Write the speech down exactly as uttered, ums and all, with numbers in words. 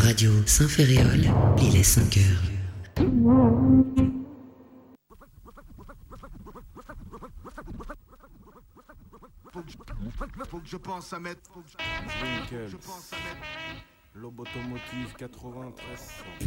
Radio Saint-Ferréol, il est cinq heures. Faut que je, faut que je pense à mettre. Faut que je, faut que je pense à mettre. Lobotomotive quatre-vingt-treize.